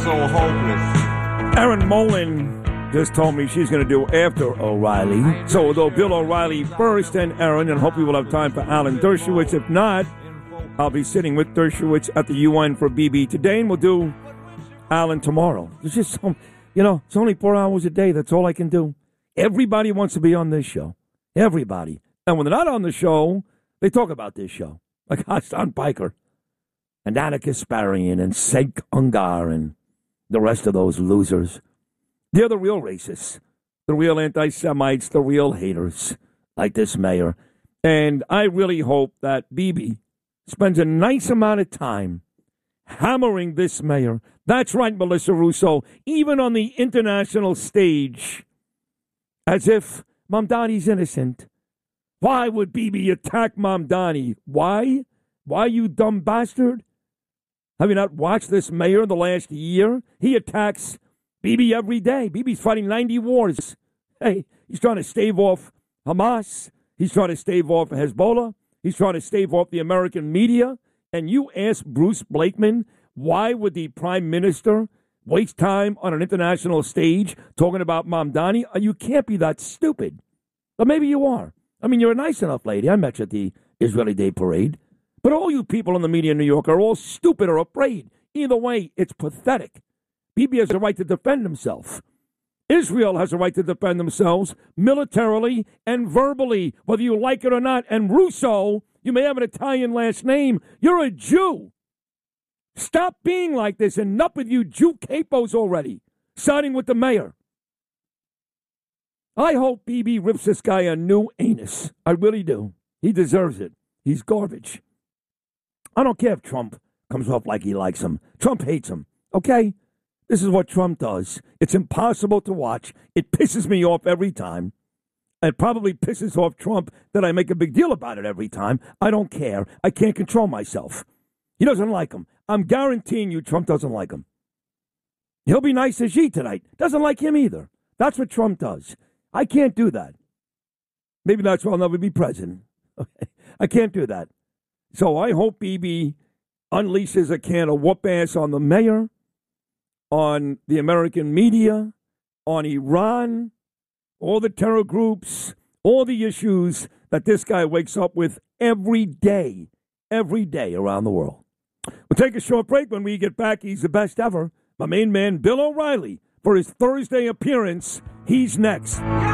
so hopeless. Erin Molan just told me she's going to do After O'Reilly. So we'll do Bill O'Reilly first and Erin, and hopefully we'll have time for Alan Dershowitz. If not, I'll be sitting with Dershowitz at the UN for BB today, and we'll do Alan tomorrow. It's just, it's only 4 hours a day. That's all I can do. Everybody wants to be on this show. Everybody. And when they're not on the show, they talk about this show. Like Hassan Piker and Anna Kasparian and Senk Ungar and the rest of those losers. They're the real racists, the real anti-Semites, the real haters, like this mayor. And I really hope that Bibi spends a nice amount of time hammering this mayor. That's right, Melissa Russo, even on the international stage, as if Mamdani's innocent. Why would Bibi attack Mamdani? Why? Why, you dumb bastard? Have you not watched this mayor in the last year? He attacks Bibi every day. Bibi's fighting 90 wars. Hey, he's trying to stave off Hamas. He's trying to stave off Hezbollah. He's trying to stave off the American media. And you ask Bruce Blakeman, why would the prime minister waste time on an international stage talking about Mamdani? You can't be that stupid. But maybe you are. I mean, you're a nice enough lady. I met you at the Israeli Day Parade. But all you people in the media in New York are all stupid or afraid. Either way, it's pathetic. Bibi has a right to defend himself. Israel has a right to defend themselves militarily and verbally, whether you like it or not. And Russo, you may have an Italian last name. You're a Jew. Stop being like this. Enough with you Jew capos already, siding with the mayor. I hope Bibi rips this guy a new anus. I really do. He deserves it. He's garbage. I don't care if Trump comes off like he likes him. Trump hates him, okay? This is what Trump does. It's impossible to watch. It pisses me off every time. It probably pisses off Trump that I make a big deal about it every time. I don't care. I can't control myself. He doesn't like him. I'm guaranteeing you Trump doesn't like him. He'll be nice to Xi tonight. Doesn't like him either. That's what Trump does. I can't do that. Maybe that's why I'll never be president. Okay? I can't do that. So I hope Bibi unleashes a can of whoop ass on the mayor, on the American media, on Iran, all the terror groups, all the issues that this guy wakes up with every day around the world. We'll take a short break. When we get back, he's the best ever. My main man, Bill O'Reilly, for his Thursday appearance. He's next.